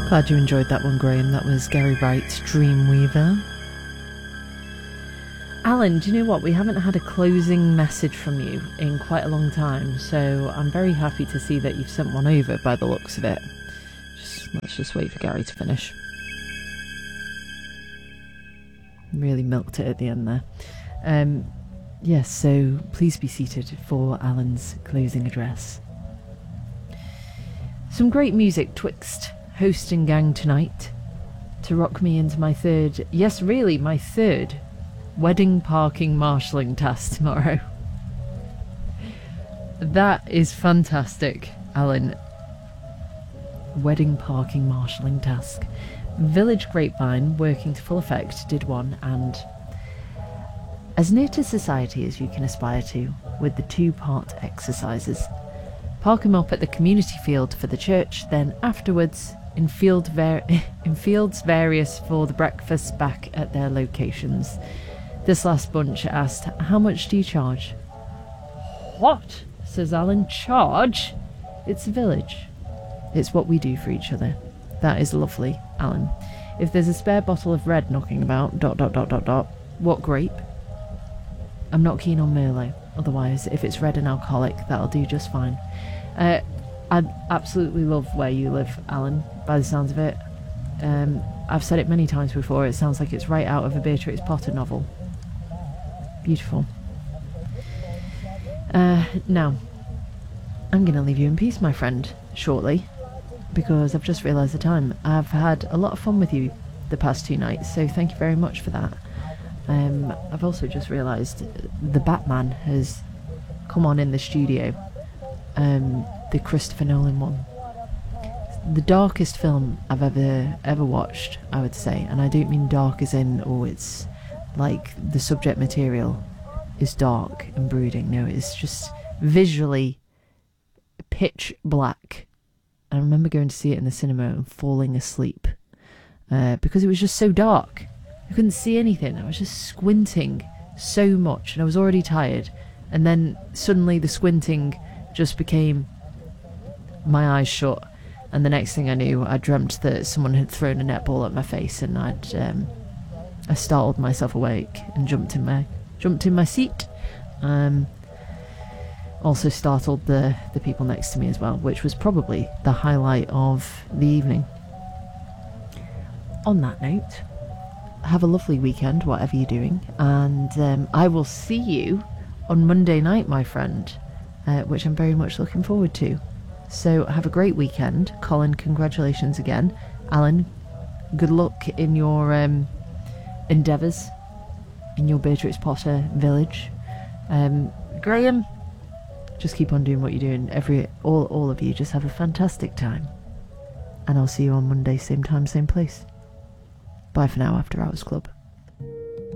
Glad you enjoyed that one, Graham. That was Gary Wright's Dreamweaver. Alan, do you know what? We haven't had a closing message from you in quite a long time, so I'm very happy to see that you've sent one over by the looks of it. Let's just wait for Gary to finish. Really milked it at the end there. Yes, so please be seated for Alan's closing address. Some great music twixt host and gang tonight to rock me into my third, yes really, my third wedding parking marshalling task tomorrow. That is fantastic, Alan. Wedding parking marshalling task. Village Grapevine, working to full effect, did one, and as near to society as you can aspire to, with the 2-part exercises. Park him up at the community field for the church, then afterwards in fields various for the breakfast back at their locations. This last bunch asked, "How much do you charge?" "What?" says Alan. "Charge? It's a village. It's what we do for each other." "That is lovely, Alan. If there's a spare bottle of red knocking about, ... What grape?" "I'm not keen on Merlot. Otherwise, if it's red and alcoholic, that'll do just fine." I absolutely love where you live, Alan, by the sounds of it. I've said it many times before, it sounds like it's right out of a Beatrix Potter novel. Beautiful. Now, I'm going to leave you in peace, my friend, shortly, because I've just realised the time. I've had a lot of fun with you the past 2 nights, so thank you very much for that. I've also just realised the Batman has come on in the studio, the Christopher Nolan one. The darkest film I've ever watched, I would say, and I don't mean dark as in, oh, it's like the subject material is dark and brooding. No, it's just visually pitch black. I remember going to see it in the cinema and falling asleep because it was just so dark. I couldn't see anything. I was just squinting so much, and I was already tired, and then suddenly the squinting just became my eyes shut, and the next thing I knew, I dreamt that someone had thrown a netball at my face, and I startled myself awake and jumped in my seat. Also startled the people next to me as well, which was probably the highlight of the evening. On that note, have a lovely weekend, whatever you're doing, and I will see you on Monday night, my friend, which I'm very much looking forward to. So have a great weekend. Colin, congratulations again. Alan, good luck in your endeavours in your Beatrix Potter village. Graham, just keep on doing what you're doing. All of you, just have a fantastic time. And I'll see you on Monday, same time, same place. Bye for now, After Hours Club.